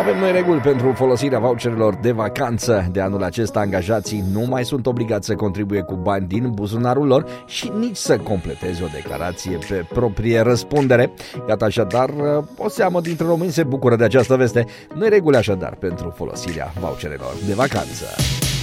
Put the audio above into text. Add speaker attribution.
Speaker 1: Avem noi reguli pentru folosirea voucherelor de vacanță. De anul acesta, angajații nu mai sunt obligați să contribuie cu bani din buzunarul lor și nici să completeze o declarație pe proprie răspundere. Iată așadar, o seamă dintre români se bucură de această veste. Noi reguli așadar pentru folosirea voucherelor de vacanță.